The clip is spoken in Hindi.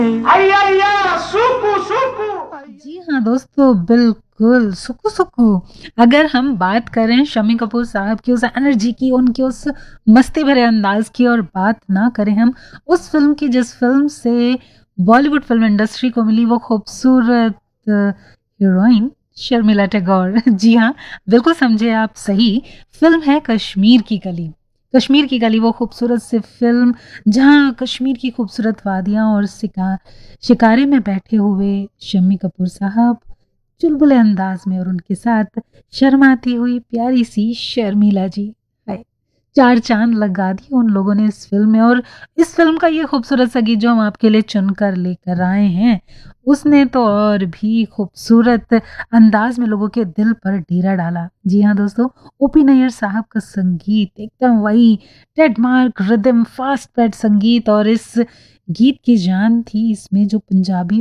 जी हाँ दोस्तों, बिल्कुल सुकू सुकू। अगर हम बात करें शम्मी कपूर साहब की उस एनर्जी की, उनके उस मस्ती भरे अंदाज की, और बात ना करें हम उस फिल्म की जिस फिल्म से बॉलीवुड फिल्म इंडस्ट्री को मिली वो खूबसूरत हीरोइन शर्मिला टैगोर। जी हाँ, बिल्कुल समझे आप सही। फिल्म है कश्मीर की कली। कश्मीर की कली वो खूबसूरत सी फिल्म जहाँ कश्मीर की खूबसूरत वादियाँ और शिकारे में बैठे हुए शम्मी कपूर साहब चुलबुले अंदाज में, और उनके साथ शर्माती हुई प्यारी सी शर्मिला जी। हाय, चार चांद लगा दिए उन लोगों ने इस फिल्म में। और इस फिल्म का ये खूबसूरत सा गीत जो हम आपके लिए चुनकर लेकर आए हैं, उसने तो और भी खूबसूरत अंदाज में लोगों के दिल पर डेरा डाला। जी हाँ दोस्तों, ओपी नैयर साहब का संगीत एकदम वही ट्रेडमार्क रिदम, फास्ट पैड संगीत, और इस गीत की जान थी इसमें जो पंजाबी